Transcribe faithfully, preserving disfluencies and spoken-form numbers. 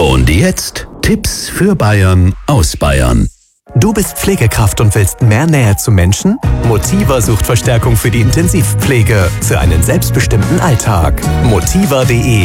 Und jetzt Tipps für Bayern aus Bayern. Du bist Pflegekraft und willst mehr Nähe zu Menschen? Motiva sucht Verstärkung für die Intensivpflege für einen selbstbestimmten Alltag. motiva punkt de